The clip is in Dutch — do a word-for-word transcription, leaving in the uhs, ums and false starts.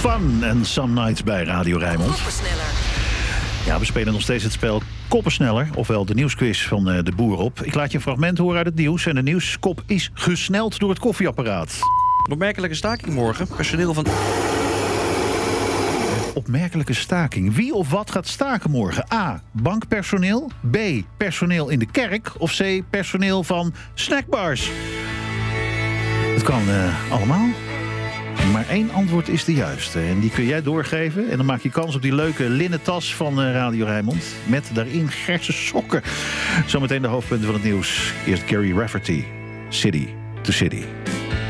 Fun en Some Nights bij Radio Rijnmond. Koppensneller. Ja, we spelen nog steeds het spel Koppensneller, ofwel de nieuwsquiz van uh, de boer op. Ik laat je een fragment horen uit het nieuws en de nieuwskop is gesneld door het koffieapparaat. Een opmerkelijke staking morgen. Personeel van... Opmerkelijke staking. Wie of wat gaat staken morgen? A. Bankpersoneel. B. Personeel in de kerk. Of C. Personeel van snackbars. Het kan uh, allemaal. Maar één antwoord is de juiste. En die kun jij doorgeven. En dan maak je kans op die leuke linnen tas van uh, Radio Rijnmond. Met daarin gerse sokken. Zometeen de hoofdpunten van het nieuws. Eerst Gary Rafferty. City to City.